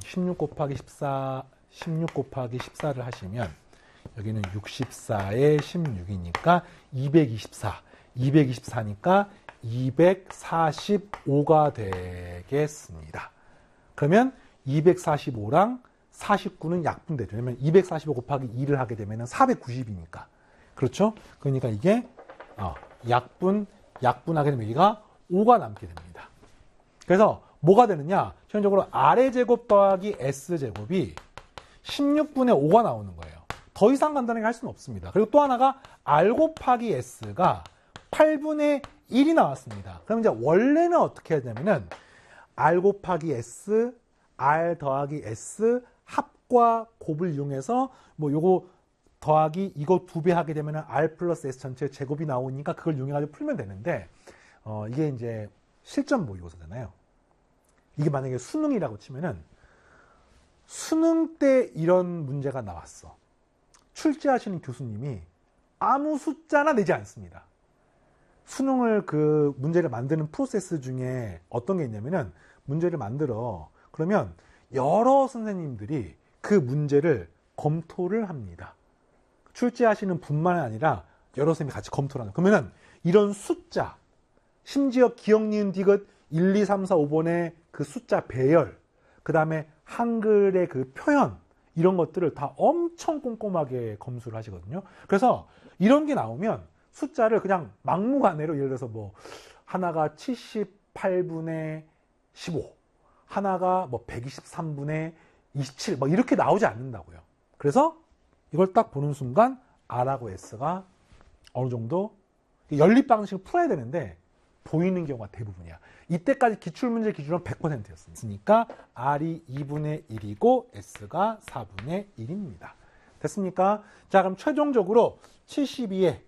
16 곱하기 14, 16 곱하기 14를 하시면 여기는 64에 16이니까 224. 224니까 245가 되겠습니다. 그러면 245랑 49는 약분되죠. 왜냐면 245 곱하기 2를 하게 되면 490이니까. 그렇죠? 그러니까 이게 약분하게 되면 여기가 5가 남게 됩니다. 그래서 뭐가 되느냐? 최종적으로 R의 제곱 더하기 S제곱이 16분의 5가 나오는 거예요. 더 이상 간단하게 할 수는 없습니다. 그리고 또 하나가 R 곱하기 S가 8분의 1이 나왔습니다. 그럼 이제 원래는 어떻게 해야 되냐면은 R 곱하기 S, R 더하기 S 합과 곱을 이용해서 뭐 요거 더하기 이거 2배 하게 되면은 R 플러스 S 전체 제곱이 나오니까 그걸 이용해가지고 풀면 되는데 이게 이제 실전 모의고사잖아요. 이게 만약에 수능이라고 치면은 수능 때 이런 문제가 나왔어. 출제하시는 교수님이 아무 숫자나 내지 않습니다. 수능을 그 문제를 만드는 프로세스 중에 어떤 게 있냐면은 문제를 만들어. 그러면 여러 선생님들이 그 문제를 검토를 합니다. 출제하시는 분만 아니라 여러 선생님이 같이 검토를 하는. 그러면은 이런 숫자, 심지어 기억, 니은, 디귿 1, 2, 3, 4, 5번의 그 숫자 배열, 그 다음에 한글의 그 표현, 이런 것들을 다 엄청 꼼꼼하게 검수를 하시거든요. 그래서 이런 게 나오면 숫자를 그냥 막무가내로 예를 들어서 뭐 하나가 78분의 15, 하나가 뭐 123분의 27, 뭐 이렇게 나오지 않는다고요. 그래서 이걸 딱 보는 순간 R하고 S가 어느 정도 연립 방식을 풀어야 되는데 보이는 경우가 대부분이야. 이때까지 기출문제 기준은 100%였으니까 R이 2분의 1이고 S가 4분의 1입니다. 됐습니까? 자, 그럼 최종적으로 72에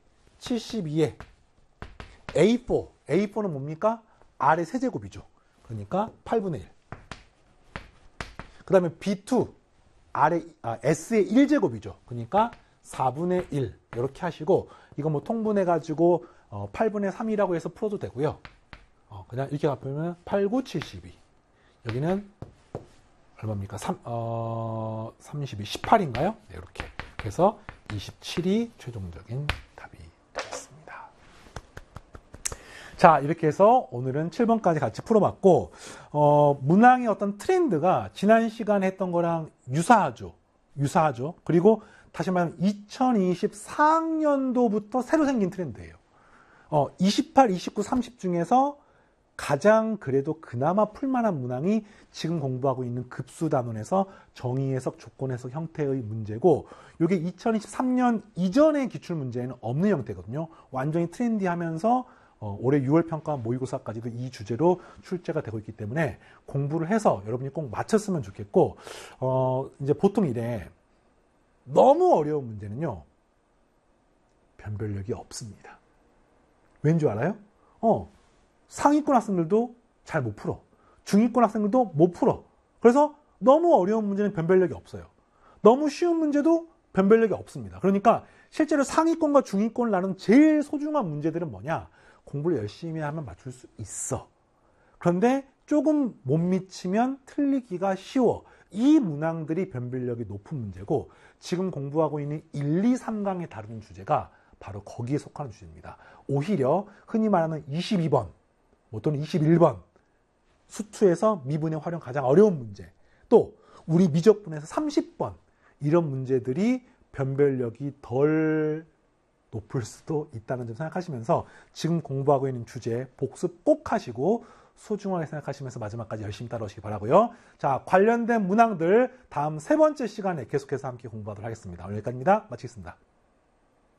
A4. A4는 뭡니까? R의 세제곱이죠. 그러니까 8분의 1. 그 다음에 B2. S의 1제곱이죠. 그러니까 4분의 1. 이렇게 하시고, 이거 뭐 통분해가지고 8분의 3이라고 해서 풀어도 되고요. 그냥 이렇게 갚으면 8, 9, 72. 여기는 얼마입니까? 32, 18인가요? 네, 이렇게. 그래서 27이 최종적인 답이 되겠습니다. 자, 이렇게 해서 오늘은 7번까지 같이 풀어봤고, 문항의 어떤 트렌드가 지난 시간에 했던 거랑 유사하죠. 그리고 다시 말하면 2024학년도부터 새로 생긴 트렌드예요. 28, 29, 30 중에서 가장 그래도 그나마 풀만한 문항이 지금 공부하고 있는 급수단원에서 정의해석, 조건해석 형태의 문제고, 이게 2023년 이전의 기출문제에는 없는 형태거든요. 완전히 트렌디하면서 올해 6월 평가 모의고사까지도 이 주제로 출제가 되고 있기 때문에 공부를 해서 여러분이 꼭 맞췄으면 좋겠고, 이제 보통 이래 너무 어려운 문제는요 변별력이 없습니다. 왠 줄 알아요? 상위권 학생들도 잘 못 풀어. 중위권 학생들도 못 풀어. 그래서 너무 어려운 문제는 변별력이 없어요. 너무 쉬운 문제도 변별력이 없습니다. 그러니까 실제로 상위권과 중위권을 나눈 제일 소중한 문제들은 뭐냐? 공부를 열심히 하면 맞출 수 있어. 그런데 조금 못 미치면 틀리기가 쉬워. 이 문항들이 변별력이 높은 문제고, 지금 공부하고 있는 1, 2, 3강에 다루는 주제가 바로 거기에 속하는 주제입니다. 오히려 흔히 말하는 22번 또는 21번 수투에서 미분의 활용 가장 어려운 문제, 또 우리 미적분에서 30번 이런 문제들이 변별력이 덜 높을 수도 있다는 점 생각하시면서 지금 공부하고 있는 주제 복습 꼭 하시고 소중하게 생각하시면서 마지막까지 열심히 따라오시기 바라고요. 자, 관련된 문항들 다음 3번째 시간에 계속해서 함께 공부하도록 하겠습니다. 오늘 여기까지입니다. 마치겠습니다.